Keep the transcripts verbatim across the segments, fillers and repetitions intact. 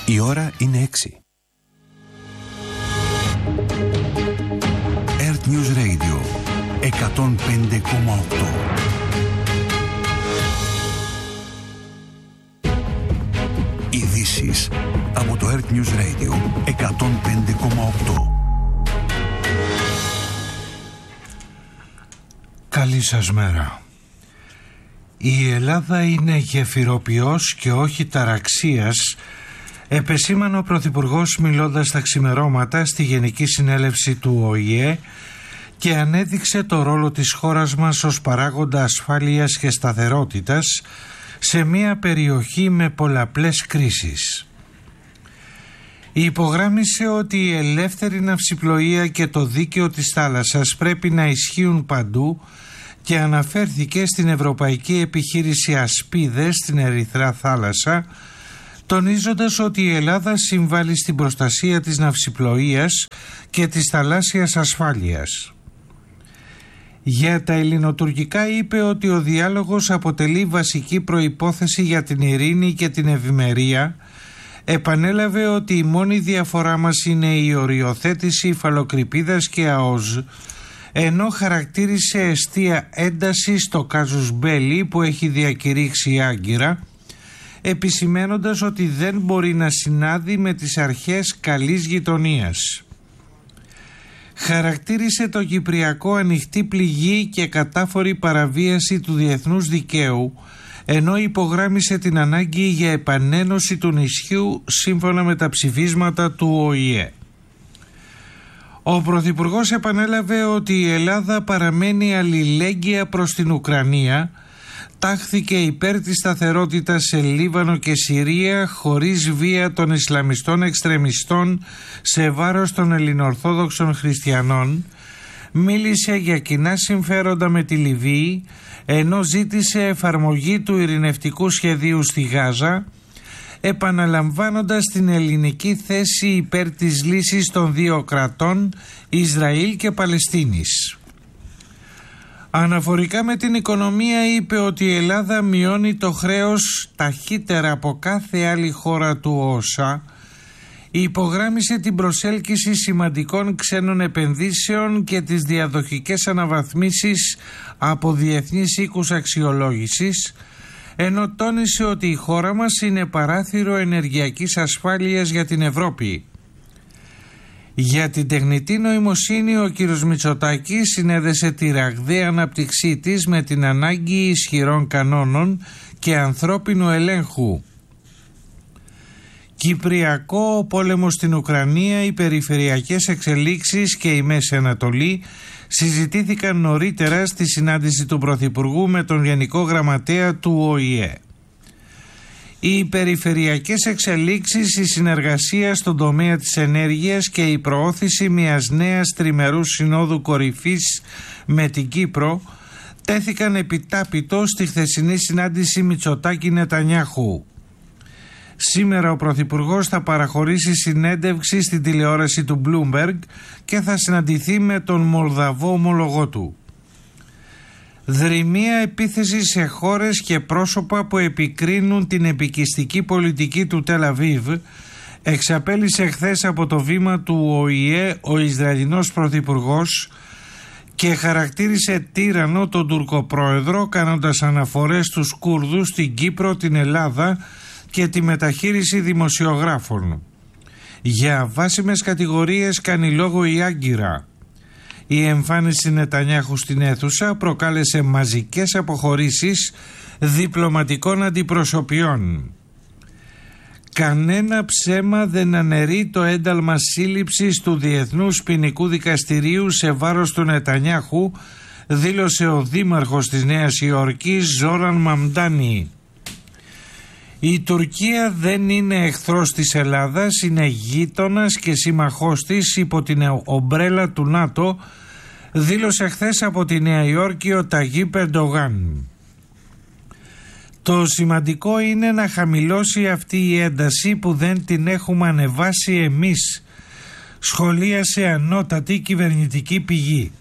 Η ώρα είναι έξι. Earth News Radio εκατόν πέντε κόμμα οκτώ. Ειδήσεις από το Earth News Radio εκατόν πέντε κόμμα οκτώ. Καλή σας μέρα. Η Ελλάδα είναι γεφυροποιός και όχι ταραξίας, επεσήμανε ο Πρωθυπουργός μιλώντας στα ξημερώματα στη Γενική Συνέλευση του Ο Η Ε και ανέδειξε το ρόλο της χώρας μας ως παράγοντα ασφάλειας και σταθερότητας σε μια περιοχή με πολλαπλές κρίσεις. Υπογράμμισε ότι η ελεύθερη ναυσιπλοεία και το δίκαιο της θάλασσας πρέπει να ισχύουν παντού και αναφέρθηκε στην Ευρωπαϊκή Επιχείρηση Ασπίδες στην Ερυθρά Θάλασσα, τονίζοντας ότι η Ελλάδα συμβάλλει στην προστασία της ναυσιπλοείας και της θαλάσσιας ασφάλειας. Για τα ελληνοτουρκικά είπε ότι ο διάλογος αποτελεί βασική προϋπόθεση για την ειρήνη και την ευημερία. Επανέλαβε ότι η μόνη διαφορά μας είναι η οριοθέτηση υφαλοκρηπίδας και ΑΟΖ, ενώ χαρακτήρισε εστία ένταση στο κάζους μπέλι που έχει διακηρύξει η Άγκυρα, επισημένοντας ότι δεν μπορεί να συνάδει με τις αρχές καλής γειτονίας. Χαρακτήρισε το Κυπριακό ανοιχτή πληγή και κατάφορη παραβίαση του διεθνούς δικαίου, ενώ υπογράμμισε την ανάγκη για επανένωση του νησιού σύμφωνα με τα ψηφίσματα του Ο Η Ε. Ο Πρωθυπουργός επανέλαβε ότι η Ελλάδα παραμένει αλληλέγγυα προς την Ουκρανία, τάχθηκε υπέρ της σταθερότητας σε Λίβανο και Συρία χωρίς βία των Ισλαμιστών εξτρεμιστών σε βάρος των ελληνοορθόδοξων χριστιανών, μίλησε για κοινά συμφέροντα με τη Λιβύη, ενώ ζήτησε εφαρμογή του ειρηνευτικού σχεδίου στη Γάζα, επαναλαμβάνοντας την ελληνική θέση υπέρ της λύσης των δύο κρατών Ισραήλ και Παλαιστίνης. Αναφορικά με την οικονομία είπε ότι η Ελλάδα μειώνει το χρέος ταχύτερα από κάθε άλλη χώρα του ΟΣΑ, υπογράμμισε την προσέλκυση σημαντικών ξένων επενδύσεων και τις διαδοχικές αναβαθμίσεις από διεθνείς οίκους αξιολόγησης, ενώ τόνισε ότι η χώρα μας είναι παράθυρο ενεργειακής ασφάλειας για την Ευρώπη. Για την τεχνητή νοημοσύνη ο κ. Μητσοτάκης συνέδεσε τη ραγδαία ανάπτυξή της με την ανάγκη ισχυρών κανόνων και ανθρώπινου ελέγχου. Κυπριακό, ο πόλεμος στην Ουκρανία, οι περιφερειακές εξελίξεις και η Μέση Ανατολή συζητήθηκαν νωρίτερα στη συνάντηση του Πρωθυπουργού με τον Γενικό Γραμματέα του Ο Η Ε. Οι περιφερειακές εξελίξεις, η συνεργασία στον τομέα της ενέργειας και η προώθηση μιας νέας τριμερούς συνόδου κορυφής με την Κύπρο τέθηκαν επιτάπητο στη χθεσινή συνάντηση Μητσοτάκη-Νετανιάχου. Σήμερα ο Πρωθυπουργός θα παραχωρήσει συνέντευξη στην τηλεόραση του Bloomberg και θα συναντηθεί με τον Μολδαβό ομολογό του. Δρυμία επίθεση σε χώρες και πρόσωπα που επικρίνουν την επικιστική πολιτική του Τελ Αβίβ εξαπέλυσε χθες από το βήμα του Ο Η Ε ο Ισραηλινός Πρωθυπουργός και χαρακτήρισε τύραννο τον Τουρκοπρόεδρο, κάνοντας αναφορές στους Κούρδους, στην Κύπρο, την Ελλάδα και τη μεταχείριση δημοσιογράφων. Για βάσιμες κατηγορίες κάνει λόγο η Άγκυρα. Η εμφάνιση Νετανιάχου στην αίθουσα προκάλεσε μαζικές αποχωρήσεις διπλωματικών αντιπροσωπιών. Κανένα ψέμα δεν αναιρεί το ένταλμα σύλληψης του Διεθνούς Ποινικού Δικαστηρίου σε βάρος του Νετανιάχου, δήλωσε ο δήμαρχος της Νέας Υόρκης Ζόραν Μαμντάνι. Η Τουρκία δεν είναι εχθρός της Ελλάδας, είναι γείτονας και σύμμαχός της υπό την ομπρέλα του ΝΑΤΟ, δήλωσε χθες από τη Νέα Υόρκη ο Ταγίπ Ερντογάν. Το σημαντικό είναι να χαμηλώσει αυτή η ένταση που δεν την έχουμε ανεβάσει εμείς, σχολίασε ανώτατη κυβερνητική πηγή.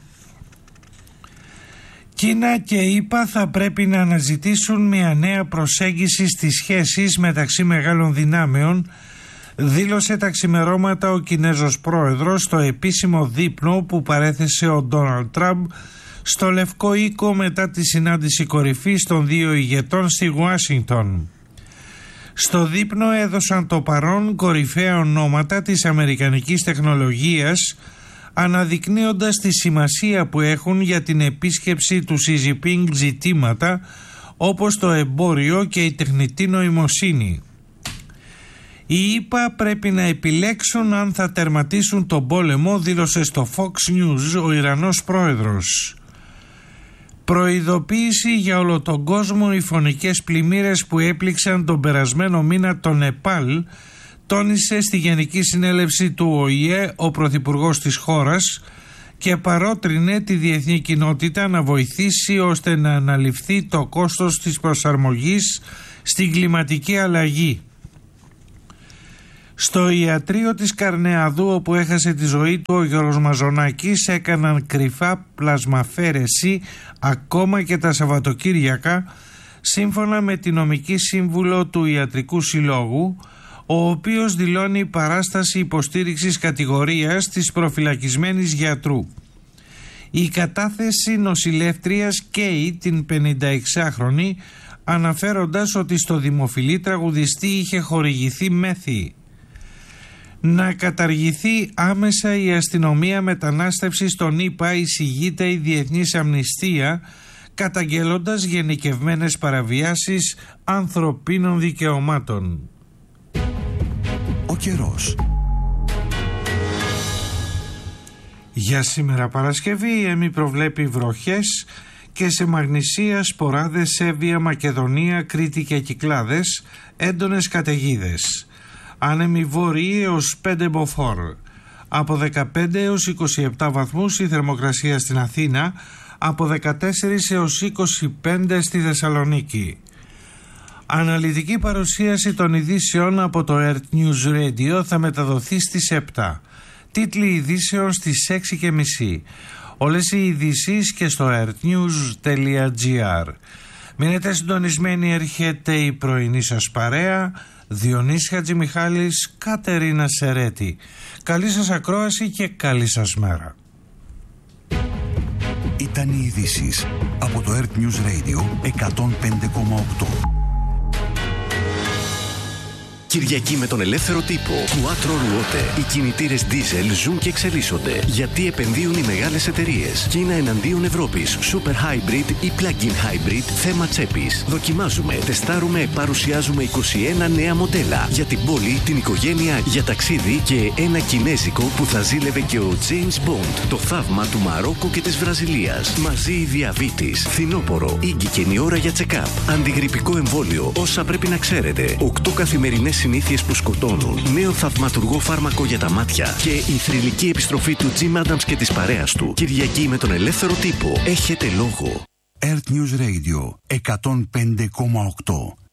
Κίνα και ΗΠΑ θα πρέπει να αναζητήσουν μια νέα προσέγγιση στις σχέσεις μεταξύ μεγάλων δυνάμεων, δήλωσε τα ξημερώματα ο Κινέζος πρόεδρος στο επίσημο δείπνο που παρέθεσε ο Ντόναλντ Τραμπ στο Λευκό Οίκο μετά τη συνάντηση κορυφής των δύο ηγετών στη Ουάσιγκτον. Στο δείπνο έδωσαν το παρόν κορυφαία ονόματα της αμερικανικής τεχνολογίας, αναδεικνύοντας τη σημασία που έχουν για την επίσκεψη του Σι Τζινπίνγκ ζητήματα όπως το εμπόριο και η τεχνητή νοημοσύνη. Οι ΙΠΑ πρέπει να επιλέξουν αν θα τερματίσουν τον πόλεμο, δήλωσε στο Fox News ο Ιρανός πρόεδρος. Προειδοποίηση για όλο τον κόσμο οι φωνικές πλημμύρες που έπληξαν τον περασμένο μήνα το Νεπάλ, τόνισε στη Γενική Συνέλευση του Ο Η Ε ο πρωθυπουργός της χώρας και παρότρινε τη διεθνή κοινότητα να βοηθήσει ώστε να αναλυφθεί το κόστος της προσαρμογής στην κλιματική αλλαγή. Στο ιατρείο της Καρνεαδού, όπου έχασε τη ζωή του ο Γιώργος Μαζονάκης, έκαναν κρυφά πλασμαφέρεση ακόμα και τα Σαββατοκύριακα, σύμφωνα με τη νομική σύμβουλο του Ιατρικού Συλλόγου, ο οποίος δηλώνει παράσταση υποστήριξης κατηγορίας της προφυλακισμένης γιατρού. Η κατάθεση νοσηλεύτριας καίει την πενηνταεξάχρονη, αναφέροντας ότι στο δημοφιλή τραγουδιστή είχε χορηγηθεί μέθη. Να καταργηθεί άμεσα η αστυνομία μετανάστευσης στον ΗΠΑ, εισηγείται η Διεθνής Αμνηστία, καταγγέλλοντας γενικευμένες παραβιάσεις ανθρωπίνων δικαιωμάτων. Ο καιρός. Για σήμερα Παρασκευή η ΕΜΗ προβλέπει βροχές και σε Μαγνησία, Σποράδες, Εύβοια, Μακεδονία, Κρήτη και Κυκλάδες, έντονες καταιγίδες. Άνεμοι βόρειοι έως πέντε μποφόρ. Από δεκαπέντε έως είκοσι επτά βαθμούς η θερμοκρασία στην Αθήνα, από δεκατέσσερα έως είκοσι πέντε στη Θεσσαλονίκη. Αναλυτική παρουσίαση των ειδήσεων από το Earth News Radio θα μεταδοθεί στις επτά. Τίτλοι ειδήσεων στις έξι και μισή. Όλες οι ειδήσεις και στο earthnews τελεία gr. Μείνετε συντονισμένοι, έρχεται η πρωινή σας παρέα. Διονύσης Χατζημιχάλης, Κατερίνα Σερέτη. Καλή σας ακρόαση και καλή σας μέρα. Ήταν οι ειδήσεις από το Earth News Radio εκατόν πέντε κόμμα οκτώ. Κυριακή με τον ελεύθερο τύπο. Quattro Ruote. Οι κινητήρες diesel ζουν και εξελίσσονται. Γιατί επενδύουν οι μεγάλες εταιρείες. Κίνα εναντίον Ευρώπης. Super Hybrid ή Plug-in Hybrid. Θέμα τσέπης. Δοκιμάζουμε, τεστάρουμε, παρουσιάζουμε είκοσι ένα νέα μοντέλα. Για την πόλη, την οικογένεια, για ταξίδι και ένα κινέζικο που θα ζήλευε και ο James Bond. Το θαύμα του Μαρόκο και της Βραζιλίας. Μαζί η διαβήτης. Φθινόπορο. Ήγγικεν ώρα για check-up. Αντιγρυπικό εμβόλιο. Όσα πρέπει να ξέρετε. οκτώ καθημερινές συνήθειες που σκοτώνουν. Νέο θαυματουργό φάρμακο για τα μάτια. Και η θρυλική επιστροφή του Jim Adams και της παρέας του. Κυριακή με τον ελεύθερο τύπο. Έχετε λόγο. Earth News Radio εκατόν πέντε κόμμα οκτώ.